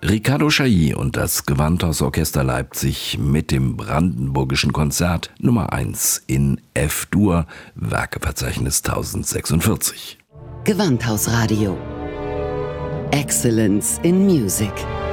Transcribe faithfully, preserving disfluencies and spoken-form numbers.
Riccardo Chailly und das Gewandhausorchester Leipzig mit dem Brandenburgischen Konzert Nummer eins in F-Dur, Werkeverzeichnis tausendsechsundvierzig. Gewandhausradio. Excellence in Music.